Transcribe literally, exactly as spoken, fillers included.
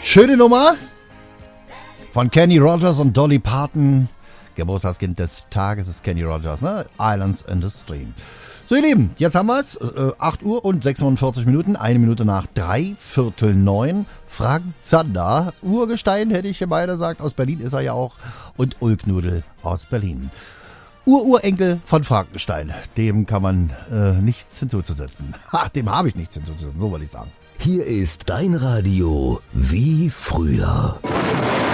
Schöne Nummer von Kenny Rogers und Dolly Parton. Geburtstagskind des Tages ist Kenny Rogers, ne? Islands in the Stream. So, ihr Lieben, jetzt haben wir es. Äh, acht Uhr und sechsundvierzig Minuten, eine Minute nach drei, Viertel neun. Frank Zander, Urgestein, hätte ich ja beide gesagt. Aus Berlin ist er ja auch. Und Ulknudel aus Berlin. Ururenkel von Frankenstein. Dem kann man äh, nichts hinzuzusetzen. Ha, dem habe ich nichts hinzuzusetzen, so wollte ich sagen. Hier ist dein Radio wie früher.